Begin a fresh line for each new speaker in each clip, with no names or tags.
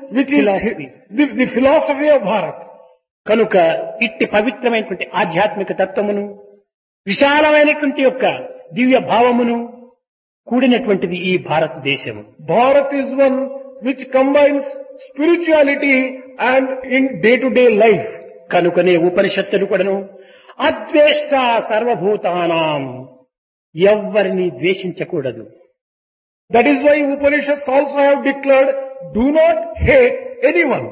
which is the philosophy of Bharat.
కనుక ఇట్టి పవిత్రమైనటువంటి ఆధ్యాత్మిక తత్వమును విశాలమైనటువంటి యొక్క దివ్య భావమును కూడినటువంటిది ఈ భారతదేశము.
Bharat is one which combines spirituality and in day-to-day life.
కనుకనే ఉపనిషత్తులు కూడాను అద్వేష్ట సర్వభూతానాం, ఎవ్వరిని ద్వేషించకూడదు.
That is why Upanishads also have declared, do not hate anyone.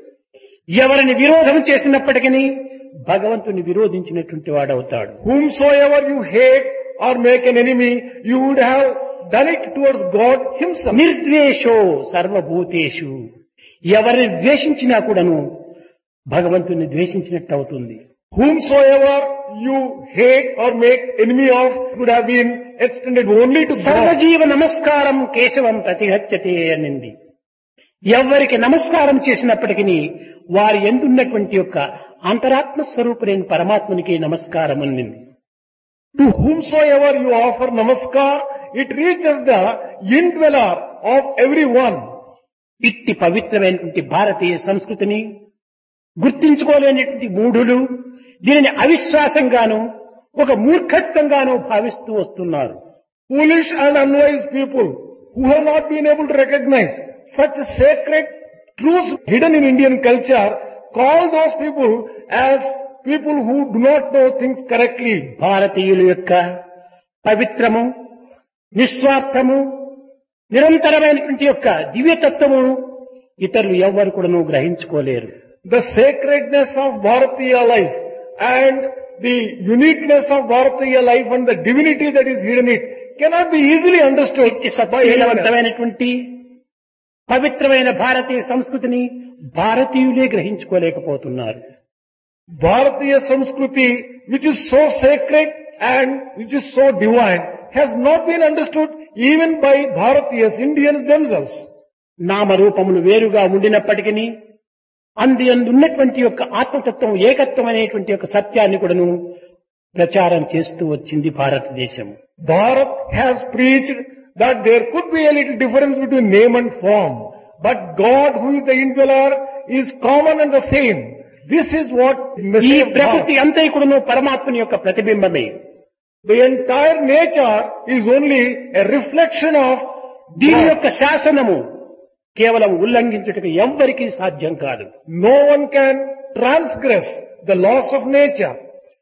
ఎవరిని విరోధం చేసినప్పటికీ భగవంతుని విరోధించినటువంటి వాడవుతాడు.
Whomsoever you hate or make an enemy, you would have done it towards God himself.
నిర్ద్వేషో సర్వభూతేషు, ఎవరిని ద్వేషించినా కూడాను భగవంతుని ద్వేషించినట్టు అవుతుంది.
Whomsoever you hate or make enemy of would have been extended only to God.
సర్వజీవ నమస్కారం కేశవం ప్రతిహత్యతే అనింది. ఎవరికి నమస్కారం చేసినప్పటికీ వారి ఎందున్నటువంటి యొక్క అంతరాత్మ స్వరూపుడైన పరమాత్మనికి నమస్కారం అనింది.
To whomsoever you offer namaskar, it reaches the indweller of everyone.
ఇట్టి పవిత్రమైనటువంటి భారతీయ సంస్కృతిని గుర్తించుకోలేనటువంటి మూఢులు దీనిని అవిశ్వాసంగాను ఒక మూర్ఖత్వంగాను భావిస్తూ వస్తున్నారు.
Foolish and unwise people who have not been able to recognize such sacred truths hidden in Indian culture call those people as people who do not know things correctly.
భారతీయుల యొక్క పవిత్రము, నిస్వార్థము, నిరంతరమైనటువంటి యొక్క దివ్యతత్వము ఇతరులు ఎవ్వరు కూడాను గ్రహించుకోలేరు.
The sacredness of Bharatiya life and the uniqueness of Bharatiya life and the divinity that is hidden in it cannot be easily understood by anyone else.
సత్యవంతమైనటువంటి పవిత్రమైన భారతీయ సంస్కృతిని భారతీయులే గ్రహించుకోలేకపోతున్నారు.
Bharatiya Samskruti, which is so sacred and which is so divine, has not been understood even by Bharatiyas, Indians themselves.
నామరూపములు వేరుగా ఉండినప్పటికీ అందున్నటువంటి యొక్క ఆత్మతత్వం ఏకత్వం అనేటువంటి యొక్క సత్యాన్ని కూడాను ప్రచారం చేస్తూ వచ్చింది భారతదేశం.
Bharat has preached that there could be a little difference between name and form, but God, who is the indweller, is common and the same. This is what
ఈ
message of
ప్రకృతి
Bharat.
అంతా కూడాను పరమాత్మని యొక్క ప్రతిబింబమే.
The entire nature is only a reflection of
దీని
God.
యొక్క శాసనము కేవలం ఉల్లంఘించుటకు ఎవ్వరికీ సాధ్యం కాదు.
No one can transgress the laws of nature.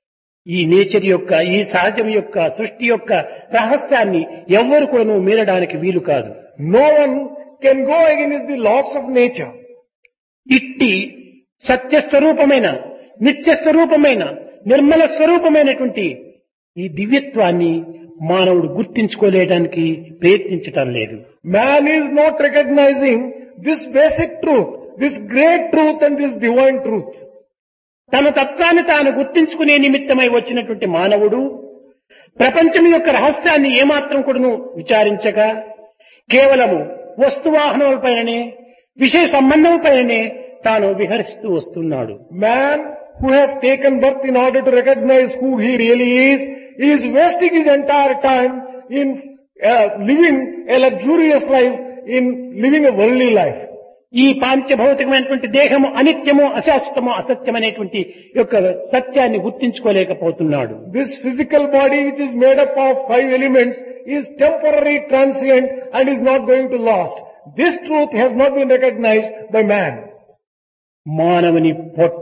ఈ నేచర్ యొక్క, ఈ సహజం యొక్క, సృష్టి యొక్క రహస్యాన్ని ఎవ్వరు కూడాను మీరడానికి వీలు కాదు.
No one can go against the laws of nature.
ఇట్టి సత్యస్వరూపమైన, నిత్యస్వరూపమైన, నిర్మల స్వరూపమైనటువంటి ఈ దివ్యత్వాన్ని మానవుడు గుర్తించుకోలేడానికి ప్రయత్నించటం లేదు.
Man is not recognizing this basic truth, this great truth and this divine truth.
తన తత్వాన్ని తాను గుర్తించుకునే నిమిత్తమై వచ్చినటువంటి మానవుడు ప్రపంచం యొక్క రహస్యాన్ని ఏమాత్రం కూడాను విచారించక కేవలము వస్తువాహనములపైననే, విషయ సంబంధములపైననే తాను విహరిస్తూ వస్తున్నాడు.
Man who has taken birth in order to recognize who he really is wasting his entire time in living a luxurious life, in living a worldly life.
ఈ పాంచభౌతికమైనటువంటి దేహము అనిత్యము, అశాశ్వతము, అసత్యమనేటువంటి యొక్క సత్యాన్ని గుర్తించుకోలేకపోతున్నాడు.
This physical body, which is made up of 5 elements, is temporary, transient and is not going to last. This truth has not been recognized by man.
మానవుని పొట్ట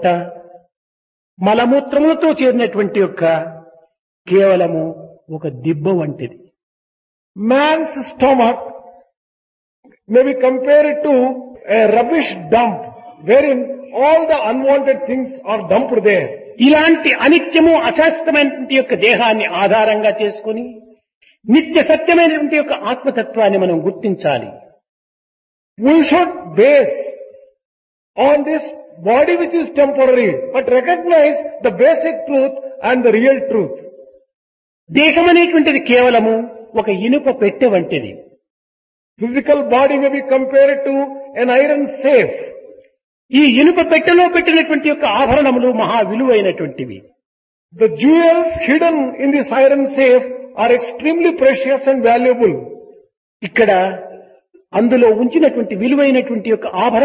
మలమూత్రములతో చేరినటువంటి యొక్క కేవలము ఒక దిబ్బ వంటిది.
Man's stomach may be compared to a rubbish dump wherein all the unwanted things are dumped there.
ఇలాంటి అనిత్యము, అశాశ్వతమైనటువంటి యొక్క దేహాన్ని ఆధారంగా చేసుకుని నిత్య సత్యమైనటువంటి యొక్క ఆత్మతత్వాన్ని మనం గుర్తించాలి.
We should base on this body which is temporary, but recognize the basic truth and the real truth.
దేహం అనేటువంటిది కేవలము ఒక ఇనుప పెట్టె వంటిది.
Physical body may be compared to an iron safe.
ఈ ఇనుప పెట్టెలో పెట్టినటువంటి యొక్క ఆభరణములు మహా విలువైనటువంటివి.
The jewels hidden in this iron safe are extremely precious and valuable.
ఇక్కడ అందులో ఉంచినటువంటి విలువైనటువంటి యొక్క ఆభరణ